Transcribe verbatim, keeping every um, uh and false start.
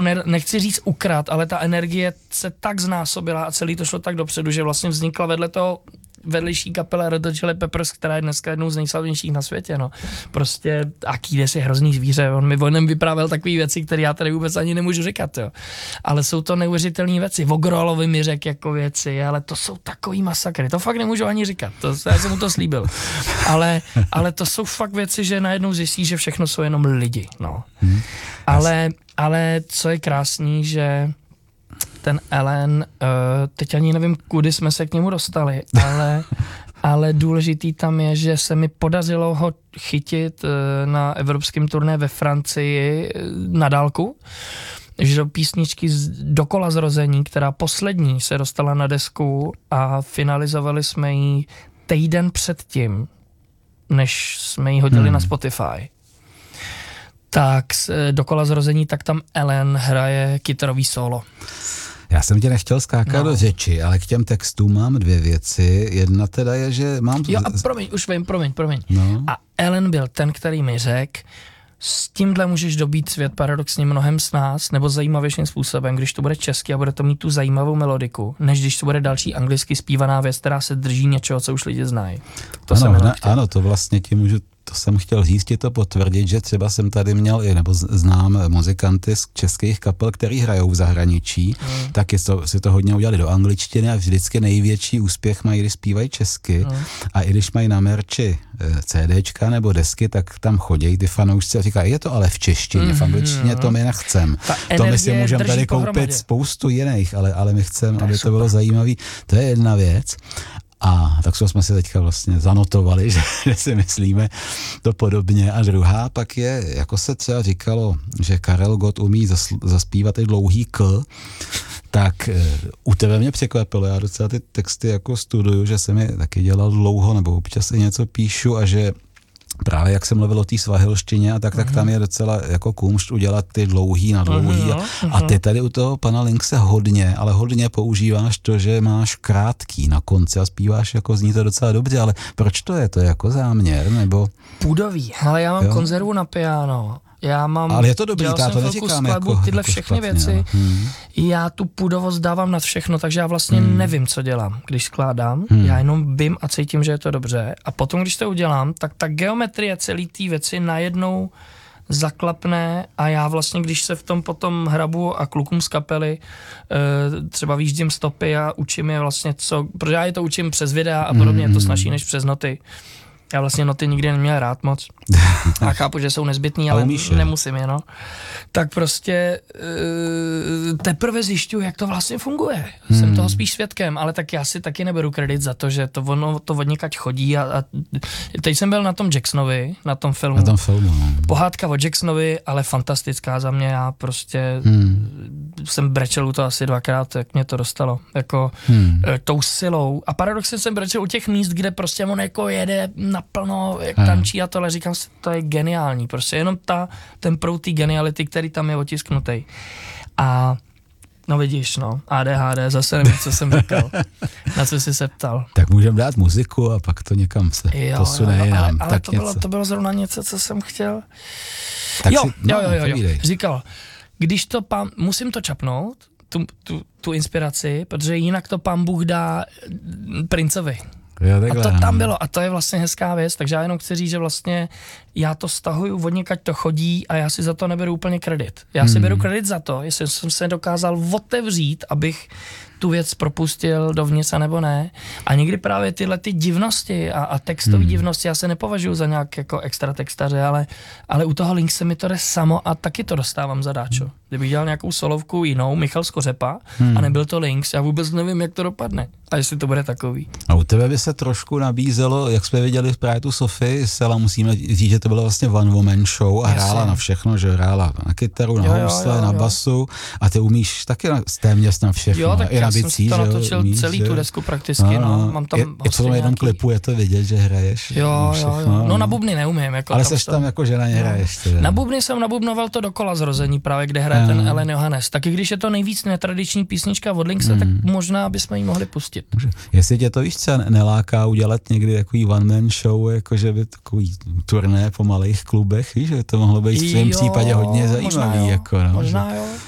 ne, nechci říct ukrad, ale ta energie se tak znásobila a celý to šlo tak dopředu, že vlastně vznikla vedle toho vedlejší kapela Red Hot Chili Peppers, která je dneska jednou z nejslavnějších na světě, no. Prostě Akides je hrozný zvíře, on mi o něm vyprávěl takové věci, které já tady vůbec ani nemůžu říkat, jo. Ale jsou to neuvěřitelné věci, Vogrolovi mi řek jako věci, ale to jsou takový masakry, to fakt nemůžu ani říkat, to, já jsem mu to slíbil. Ale, ale to jsou fakt věci, že najednou zjistí, že všechno jsou jenom lidi, no. Hmm. Ale, ale co je krásný, že ten Ellen, uh, teď ani nevím, kudy jsme se k němu dostali, ale, ale důležitý tam je, že se mi podařilo ho chytit uh, na evropském turné ve Francii uh, na dálku, že do písničky z, Dokola zrození, která poslední se dostala na desku a finalizovali jsme ji týden předtím, než jsme ji hodili hmm. na Spotify. Tak Dokola zrození, tak tam Ellen hraje kytarový solo. Já jsem tě nechtěl skákat no. do řeči, ale k těm textům mám dvě věci. Jedna teda je, že mám... Jo a promiň, už vím, promiň, promiň. No. A Ellen byl ten, který mi řekl, s tímhle můžeš dobít svět paradoxně mnohem s nás, nebo zajímavějším způsobem, když to bude česky a bude to mít tu zajímavou melodiku, než když to bude další anglicky zpívaná věc, která se drží něčeho, co už lidi znají. To ano, jsem ne, ano, to vlastně ti můžu... To jsem chtěl říct, ti to potvrdit, že třeba jsem tady měl, nebo znám muzikanty z českých kapel, který hrajou v zahraničí, mm. tak je to, si to hodně udělali do angličtiny a vždycky největší úspěch mají, když zpívají česky. Mm. A i když mají na merči CDčka nebo desky, tak tam chodí ty fanoušci a říkají, je to ale v češtině, mm. v angličtině to my nechcem. To my si můžeme tady pohromadě. Koupit spoustu jiných, ale, ale my chceme, aby to bylo zajímavý. To je jedna věc. A tak jsme si teďka vlastně zanotovali, že, že si myslíme to podobně. A druhá pak je, jako se třeba říkalo, že Karel Gott umí zasl- zaspívat i dlouhý K, tak u tebe mě překvapilo, já docela ty texty jako studuju, že jsem je taky dělal dlouho, nebo občas i něco píšu a že právě jak jsem mluvil o té svahilštině a tak, tak tam je docela jako kumšt udělat ty dlouhý na dlouhý. A, a ty tady u toho pana Linkse hodně, ale hodně používáš to, že máš krátký na konci a zpíváš, jako zní to docela dobře, ale proč to je? To je jako záměr, nebo... Půdový, ale já mám jo? konzervu na piano. Já mám, ale je to dobrý, já to neříkám skladbu, jako, tyhle jako všechny špatně, věci, no. hmm. já tu půdovost dávám nad všechno, takže já vlastně hmm. nevím, co dělám, když skládám, hmm. já jenom vím a cítím, že je to dobře a potom, když to udělám, tak ta geometrie celý té věci najednou zaklapne a já vlastně, když se v tom potom hrabu a klukům z kapely třeba výjíždím stopy a učím je vlastně co, protože já je to učím přes videa a podobně, hmm. je to snazší než přes noty. Já vlastně noty nikdy neměl rád moc. A chápu, že jsou nezbytný, ale umíš, nemusím je, no. Tak prostě uh, teprve zjišťuju, jak to vlastně funguje. Hmm. Jsem toho spíš svědkem, ale tak já si taky neberu kredit za to, že to ono to od někať chodí a, a teď jsem byl na tom Jacksonovi, na tom filmu. Na tom filmu, no. Pohádka o Jacksonovi, ale fantastická za mě, já prostě hmm. jsem brečel u to asi dvakrát, jak mě to dostalo, jako hmm. tou silou. A paradoxně jsem brečel u těch míst, kde prostě on jako jede naplno, jak tančí a tohle, říkám si, to je geniální, prostě jenom ta, ten proud té geniality, který tam je otisknutý. A no vidíš, no, A D H D, zase nevím, co jsem říkal, na co jsi se ptal. Tak můžeme dát muziku a pak to někam se jo, posune jo, jinam. Ale, ale tak to, bylo, to bylo zrovna něco, co jsem chtěl. Tak jo, si, no, jo, jo, jo, jo, říkal, když to pán, musím to čapnout, tu, tu, tu inspiraci, protože jinak to pán Bůh dá princovi. Jo, a to tam bylo a to je vlastně hezká věc, takže já jenom chci říct, že vlastně já to stahuju od někať to chodí a já si za to neberu úplně kredit. Já hmm. si beru kredit za to, jestli jsem se dokázal otevřít, abych tu věc propustil dovnitř a nebo ne. A někdy právě tyhle ty divnosti a, a textové hmm. divnosti já se nepovažuji za nějak jako extra textaře, ale, ale u toho Linkse mi to jde samo a taky to dostávám zadáčo. Hmm. Kdybych dělal nějakou solovku jinou, Michal Skořepa hmm. a nebyl to Links, já vůbec nevím, jak to dopadne. A jestli to bude takový. A u tebe by se trošku nabízelo, jak jsme viděli právě tu Sofii Sela, musíme říct, že to bylo vlastně one woman show a hrála na všechno, že hrála na kytaru, na housle, na basu a ty umíš taky na, téměř na všechno. Jo, tak i na já bicí, jsem to natočil umíš, celý že? tu desku prakticky, no, no. Mám tam I, i v tom jednom klipu je to vidět, že hraješ. Jo, jo, jo. No na bubny neumím. Jako ale seš tam jako, že na ně hraješ. Teda. Na bubny jsem nabubnoval to Dokola zrození právě, kde hraje ten Ellen Johannes. Taky když je to nejvíc netradiční písnička od Linkse, hmm. tak možná bychom ji mohli pustit. Jestli tě to víš, co neláká udělat někdy takový one man show, jakože by takový turné po malých klubech, víš, že to mohlo být v tvém případě hodně zajímavý. Možná jo, jako, no, možná že, jo.